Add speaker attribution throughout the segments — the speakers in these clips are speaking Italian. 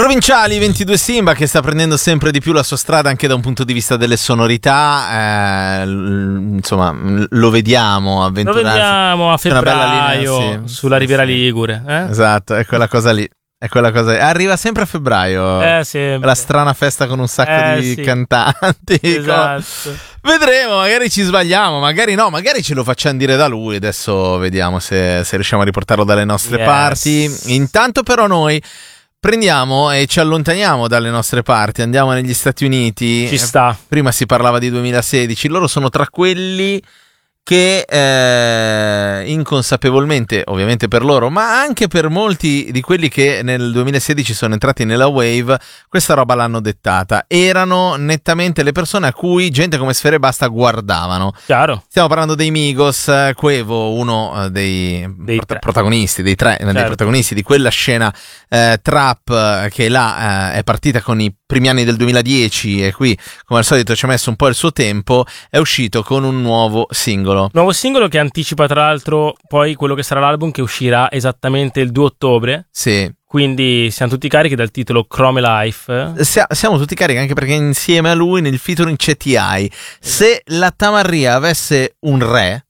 Speaker 1: Provinciali 22 Simba, che sta prendendo sempre di più la sua strada anche da un punto di vista delle sonorità, insomma lo vediamo avventurarsi.
Speaker 2: Lo vediamo a febbraio
Speaker 1: linea, sì,
Speaker 2: sulla Riviera Ligure.
Speaker 1: Esatto, è quella cosa lì. È quella cosa. Arriva sempre a febbraio.
Speaker 2: Sempre.
Speaker 1: La strana festa con un sacco di cantanti.
Speaker 2: Esatto.
Speaker 1: Vedremo, magari ci sbagliamo, magari no, magari ce lo facciamo dire da lui. Adesso vediamo se riusciamo a riportarlo dalle nostre parti. Intanto però noi prendiamo e ci allontaniamo dalle nostre parti, andiamo negli Stati Uniti.
Speaker 2: Ci sta.
Speaker 1: Prima si parlava di 2016, loro sono tra quelli che inconsapevolmente, ovviamente per loro, ma anche per molti di quelli che nel 2016 sono entrati nella wave, questa roba l'hanno dettata. Erano nettamente le persone a cui gente come Sfera Ebbasta guardavano.
Speaker 2: Chiaro.
Speaker 1: Stiamo parlando dei Migos, Quavo, uno dei protagonisti, dei protagonisti di quella scena trap che là è partita con i primi anni del 2010 e qui, come al solito, ci ha messo un po' il suo tempo. È uscito con un nuovo singolo.
Speaker 2: Nuovo singolo che anticipa tra l'altro poi quello che sarà l'album, che uscirà esattamente il 2 ottobre.
Speaker 1: Sì.
Speaker 2: Quindi siamo tutti carichi dal titolo Chrome Life.
Speaker 1: Siamo tutti carichi anche perché insieme a lui nel featuring c'è T.I. Se la Tamarria avesse un re,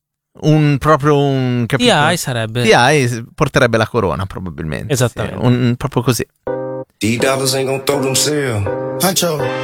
Speaker 2: T.I. sarebbe.
Speaker 1: T.I. porterebbe la corona probabilmente.
Speaker 2: Esattamente.
Speaker 1: Sì, proprio così.
Speaker 3: $10 ain't gonna throw them sale. Huncho.